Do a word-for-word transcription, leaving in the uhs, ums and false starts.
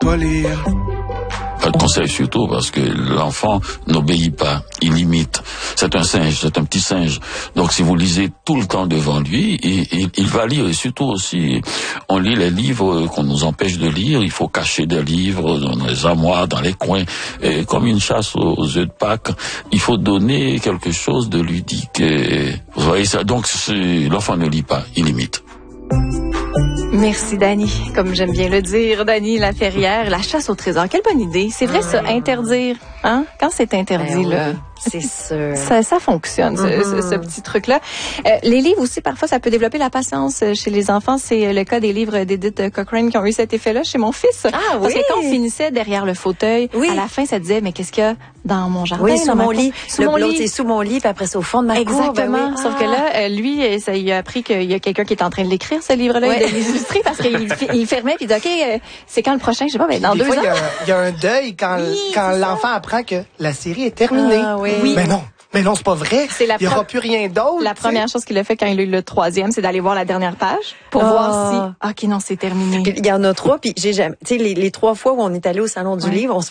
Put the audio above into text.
Toi lire. Pas de conseil surtout parce que l'enfant n'obéit pas, il imite. C'est un singe, c'est un petit singe. Donc si vous lisez tout le temps devant lui, il, il, il va lire. Et surtout aussi, on lit les livres qu'on nous empêche de lire. Il faut cacher des livres dans les armoires, dans les coins. Et comme une chasse aux, aux œufs de Pâques, il faut donner quelque chose de ludique. Et, vous voyez ça. Donc l'enfant ne lit pas, il imite. Merci, Dany. Comme j'aime bien le dire, Dany Laferrière, la chasse au trésor. Quelle bonne idée. C'est vrai, ça, interdire. Hein? Quand c'est interdit, ben là. Oui, c'est sûr. Ça, ça fonctionne, ce, mm-hmm. ce, ce petit truc-là. Euh, les livres aussi, parfois, ça peut développer la patience chez les enfants. C'est le cas des livres d'Edith Cochrane qui ont eu cet effet-là chez mon fils. Ah oui? Parce que quand on finissait derrière le fauteuil, oui. à la fin, ça disait, mais qu'est-ce qu'il y a dans mon jardin? Oui, sous mon lit. Sous le mon lit. C'est sous mon lit, puis après c'est au fond de ma Exactement. cour. Ben oui. Sauf ah. que là, euh, lui, ça, il a appris qu'il y a quelqu'un qui est en train de l'écrire, ce livre-là, ouais. et de l'illustrer, parce qu'il il fermait, puis il dit, OK, euh, c'est quand le prochain? Je sais pas, ben, dans Des deux fois, ans. Il y, y a un deuil quand, oui, quand l'enfant apprend que la série est terminée. Ah, oui. oui. Mais non. Mais non, c'est pas vrai. C'est la il n'y aura plus rien d'autre. La première chose qu'il a fait quand il a eu le troisième, c'est d'aller voir la dernière page pour oh. voir si, OK, non, c'est terminé. Il y en a trois, puis j'ai jamais, tu sais, les, les trois fois où on est allé au Salon du ouais. Livre, on se